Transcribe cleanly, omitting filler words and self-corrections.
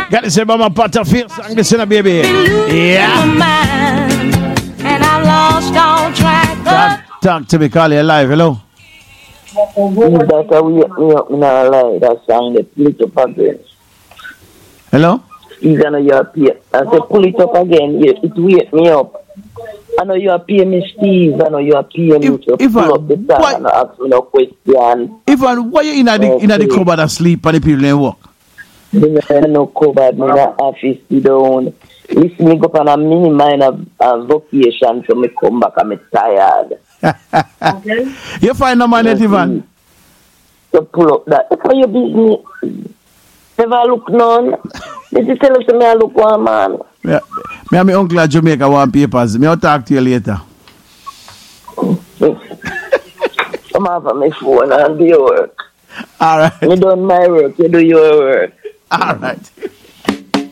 Got to say, Mama Potter Fierce and listen, baby. Yeah. And I lost all track. Talk to me, call you live. Hello. You better wake me up in our life. That song, they pull it up again. Hello? Even though you're pay. I say, pull it up again. It wake me up. I know you are paying me, Steve. I know you are paying me to pull up the song and ask me no question. Ivan, why you in the cupboard asleep and the people ain't work? I no cupboard, me in the office, sit down. Listen, me go on a mini mind of vacation, so me come back and me tired. Okay. You find no money, Ivan? To pull up that. That's how you business. Never look none. Did you tell us me I look one man? Yeah. Me and my uncle at Jamaica want papers. Me will talk to you later. Come off of my phone and do your work. All right. You done my work, you do your work. All right.